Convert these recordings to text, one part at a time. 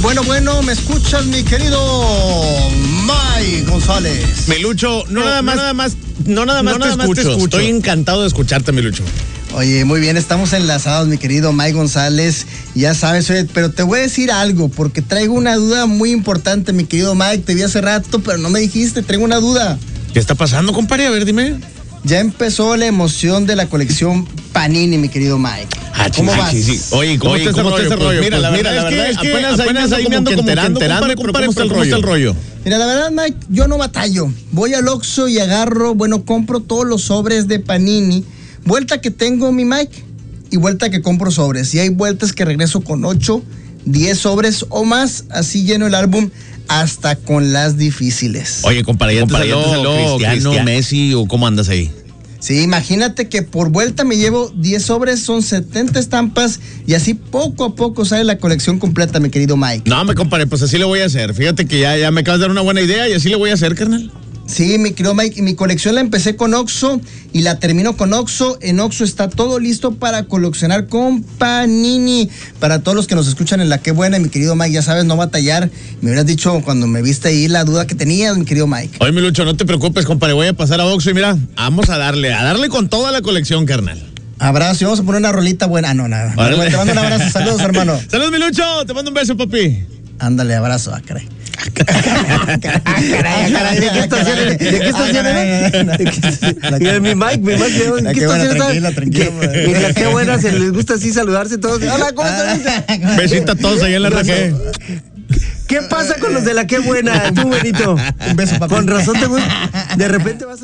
Bueno, ¿me escuchas, mi querido Mike González? Mi Lucho, no nada más te escucho. Estoy encantado de escucharte, mi Lucho. Oye, muy bien, estamos enlazados, mi querido Mike González. Ya sabes, oye, pero te voy a decir algo, porque traigo una duda muy importante, mi querido Mike. Te vi hace rato, pero no me dijiste, traigo una duda. ¿Qué está pasando, compadre? A ver, dime. Ya empezó la emoción de la colección Panini, mi querido Mike. ¿Cómo vas? Sí. Oye, ¿cómo está ese rollo? Mira, la verdad es que apenas ahí me ando enterando, compadre, ¿cómo está el rollo? Mira, la verdad, Mike, yo no batallo. Voy al Oxxo y compro todos los sobres de Panini. Vuelta que tengo, mi Mike, y vuelta que compro sobres. Y hay vueltas que regreso con 8, 10 sobres o más. Así lleno el álbum hasta con las difíciles. Oye, compadre, ¿ya te salió Cristiano, Messi o cómo andas ahí? Sí, imagínate que por vuelta me llevo 10 sobres, son 70 estampas y así poco a poco sale la colección completa, mi querido Mike. No, me compadre, pues así le voy a hacer. Fíjate que ya me acabas de dar una buena idea y así le voy a hacer, carnal. Sí, mi querido Mike, y mi colección la empecé con Oxxo y la termino con Oxxo. En Oxxo está todo listo para coleccionar con Panini. Para todos los que nos escuchan en La Qué Buena, mi querido Mike, ya sabes, no batallar. Me hubieras dicho cuando me viste ahí la duda que tenías, mi querido Mike. Oye, mi Lucho, no te preocupes, compadre, voy a pasar a Oxxo y mira, vamos a darle con toda la colección, carnal. Abrazo, y vamos a poner una rolita buena. Ah, no, nada. Bueno, te mando un abrazo, saludos, hermano. Saludos, mi Lucho, te mando un beso, papi. Ándale, abrazo, caray. Caray, ¿de qué estación era? Mi Mike, ¿de qué estación era? Tranquilo. Mira, qué buena, se les gusta así saludarse todos. Hola, ¿cómo están? Besita a todos ahí en la RG. ¿Qué pasa con los de La Qué Buena? Tú, Benito. Un beso, papi. Con razón te gusta. De repente vas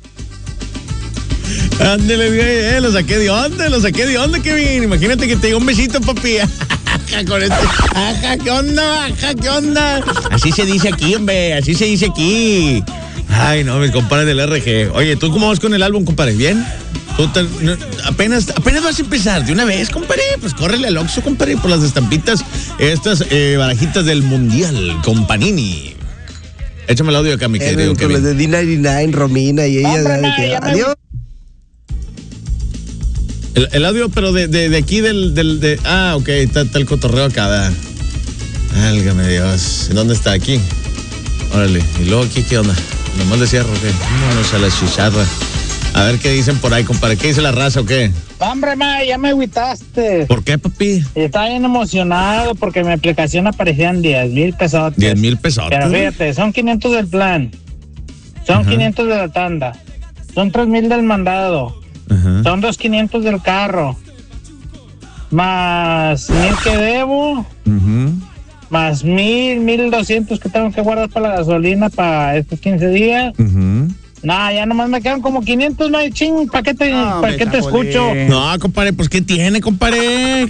a... Ándale, güey, lo saqué de onda, Kevin. Imagínate que te diga un besito, papi. Con este. ¿Qué onda? Así se dice aquí, hombre, así se dice aquí. Ay, no, mis compadres del RG. Oye, ¿tú cómo vas con el álbum, compadre? ¿Bien? Apenas vas a empezar de una vez, compadre. Pues córrele al Oxxo, compadre, por las estampitas, estas barajitas del Mundial con Panini. Échame el audio acá, mi querido Kevin. Con los de D99, Romina y ella. Adiós. El audio, pero de aquí ok, está el cotorreo acá, ¿verdad? Válgame Dios. ¿Dónde está? Aquí. Órale. Y luego aquí, ¿qué onda? Nomás le cierro, ¿qué? Vámonos a la chicharra. A ver qué dicen por ahí, compadre. ¿Qué dice la raza o qué? Hombre, ya me agüitaste. ¿Por qué, papi? Estaba bien emocionado porque en mi aplicación aparecían 10,000 pesos. 10,000 pesos. Pero fíjate, son 500 del plan. Son 500 de la tanda. Son 3,000 del mandado. Son 2,500 del carro, más 1,000 que debo, más 1,200 que tengo que guardar para la gasolina para estos 15 días. Ya nomás me quedan como 500, no hay ching, ¿para qué te escucho? No, compadre, pues ¿qué tiene, compadre?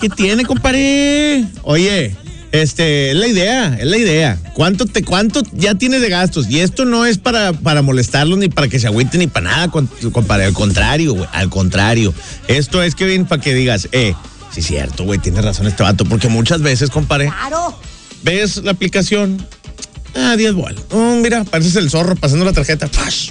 Oye, es la idea. ¿Cuánto ya tienes de gastos? Y esto no es para molestarlos ni para que se agüiten ni para nada, compadre, al contrario, güey, al contrario. Esto es, Kevin, para que digas, sí es cierto, güey, tiene razón este vato, porque muchas veces, compadre, claro, ves la aplicación, 10 bolas. Mira, pareces el zorro pasando la tarjeta, pas.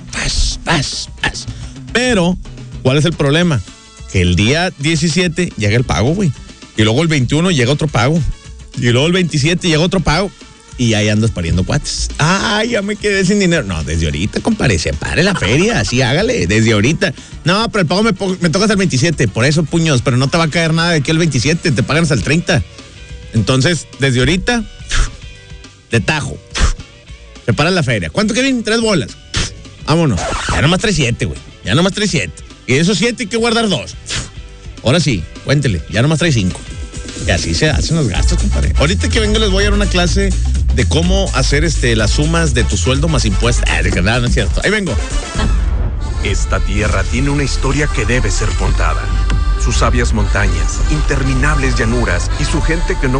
Pero, ¿cuál es el problema? Que el día 17 llega el pago, güey, y luego el 21 llega otro pago. Y luego el 27 llega otro pago y ahí andas pariendo cuates. Ya me quedé sin dinero. No, desde ahorita, compadre, separe la feria, así hágale, desde ahorita. No, pero el pago me toca hasta el 27, por eso, puños, pero no te va a caer nada de aquí el 27, te pagan hasta el 30. Entonces, desde ahorita, de tajo, separa la feria. ¿Cuánto, Kevin? 3 bolas. Vámonos. Ya nomás trae 7, güey. Y de esos 7 hay que guardar 2. Ahora sí, cuéntele, ya nomás trae 5. Y así se hacen los gastos, compadre. Ahorita que vengo les voy a dar una clase de cómo hacer las sumas de tu sueldo más impuestos. De verdad, no es cierto. Ahí vengo. Esta tierra tiene una historia que debe ser contada. Sus sabias montañas, interminables llanuras y su gente que no